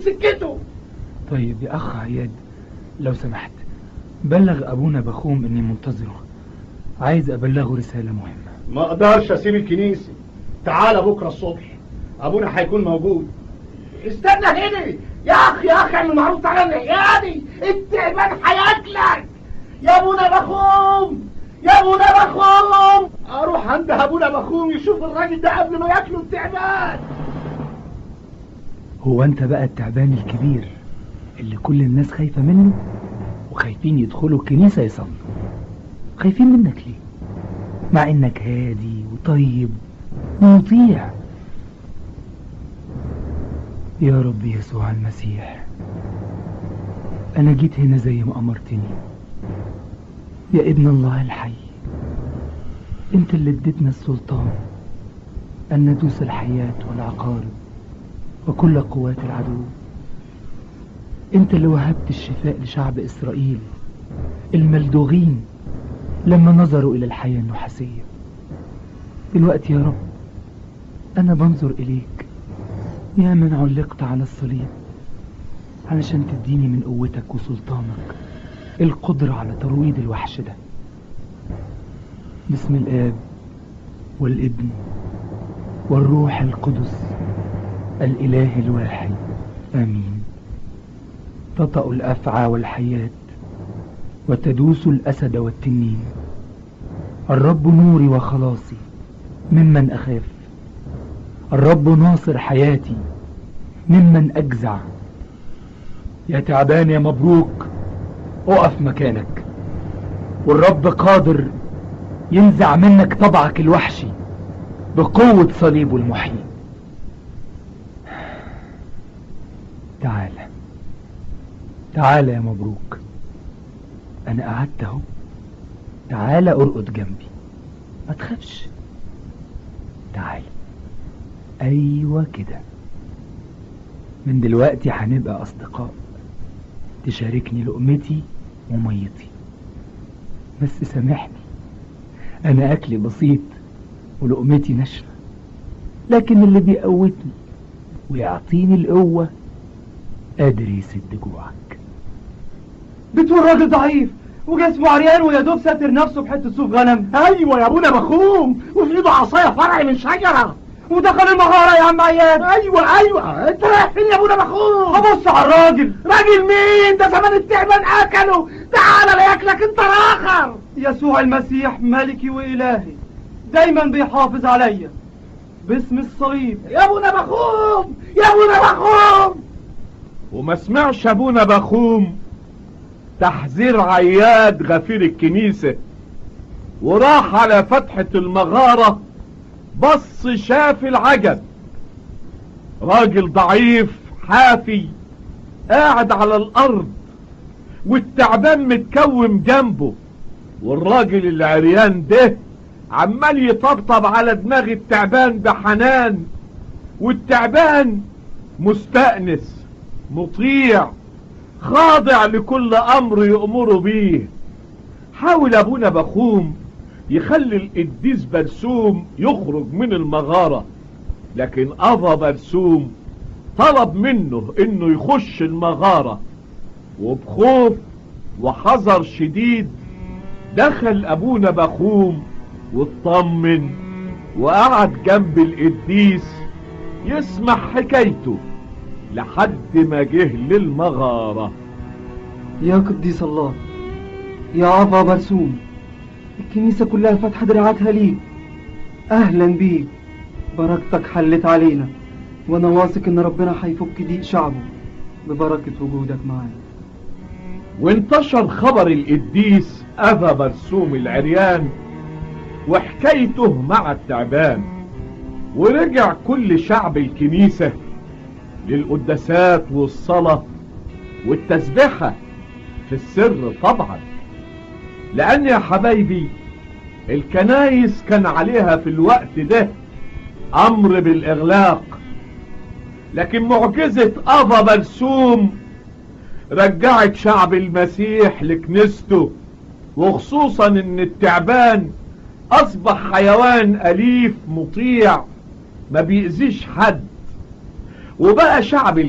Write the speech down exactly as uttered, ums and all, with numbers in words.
سكته. طيب يا اخ عياد، لو سمحت بلغ ابونا بخوم اني منتظره، عايز ابلغه رسالة مهمة. ما اقدرش اسيب الكنيسة، تعال بكرة الصبح ابونا هيكون موجود. استنى هنا يا اخ، يا اخ اعمل معروف، تعالى نعيادي، التعبان هياكلك يا ابونا بخوم، يا ابونا بخوم. اروح عند ابونا بخوم يشوف الراجل ده قبل ما ياكله التعبان. هو انت بقى التعبان الكبير اللي كل الناس خايفة منه وخايفين يدخلوا الكنيسة يصلوا؟ خايفين منك ليه مع انك هادي وطيب ومطيع؟ يا رب يسوع المسيح، انا جيت هنا زي ما امرتني يا ابن الله الحي. انت اللي اديتنا السلطان ان ندوس الحياة والعقارب وكل قوات العدو. انت اللي وهبت الشفاء لشعب اسرائيل الملدوغين لما نظروا الى الحياة النحاسية. دلوقتي يا رب انا بنظر اليك يا من علقت على الصليب علشان تديني من قوتك وسلطانك القدرة على ترويض الوحش ده. باسم الآب والابن والروح القدس الإله الواحد، آمين. تطأ الأفعى والحيات وتدوس الأسد والتنين. الرب نوري وخلاصي، ممن أخاف. الرب ناصر حياتي، ممن أجزع. يا تعبان يا مبروك، اقف مكانك، والرب قادر ينزع منك طبعك الوحشي بقوة صليبه المحيي. تعالى تعالى يا مبروك، انا قعدت اهو، تعالى ارقد جنبي، ما تخافش، تعالى. ايوه كده، من دلوقتي هنبقى اصدقاء، تشاركني لقمتي وميتي. بس سامحني، انا اكلي بسيط ولقمتي ناشفه، لكن اللي بيقوتني ويعطيني القوه قادر يسد جوعك. بتقول راجل ضعيف وجسمه عريان ويا دوب ساتر نفسه بحته صوف غنم. ايوه يا ابونا بخوم، وفي ايده عصايه فرع من شجره، ودخل المغاره يا عم عياد. ايوه ايوه، انت رايح فين يا ابونا بخوم؟ ابص على الراجل. راجل مين ده؟ زمان التعبان اكله، تعالى لا ياكلك انت الاخر. يسوع المسيح ملكي والهي دايما بيحافظ عليا باسم الصليب. يا ابونا بخوم، يا ابونا بخوم. وما سمعش ابونا بخوم تحذير عياد غفير الكنيسة، وراح على فتحة المغارة، بص شاف العجب، راجل ضعيف حافي قاعد على الارض والتعبان متكوم جنبه، والراجل العريان ده عمال يطبطب على دماغ التعبان بحنان، والتعبان مستأنس مطيع خاضع لكل امر يأمره بيه. حاول ابونا بخوم يخلي القديس برسوم يخرج من المغارة، لكن ابا برسوم طلب منه انه يخش المغارة، وبخوف وحذر شديد دخل ابونا بخوم واطمن وقعد جنب القديس يسمع حكايته لحد ما جه للمغارة. يا قديس الله، يا ابا برسوم، الكنيسة كلها فاتحة دراعاتها ليك، اهلا بيك، بركتك حلت علينا، وانا واثق ان ربنا هيفك ضيق شعبه ببركة وجودك معانا. وانتشر خبر القديس ابا برسوم العريان وحكايته مع التعبان، ورجع كل شعب الكنيسة للقداسات والصلاة والتسبيحة في السر طبعا، لان يا حبايبي الكنايس كان عليها في الوقت ده امر بالاغلاق، لكن معجزة ابا برسوم رجعت شعب المسيح لكنيسته، وخصوصا ان التعبان اصبح حيوان اليف مطيع ما بيأذيش حد، وبقى شعب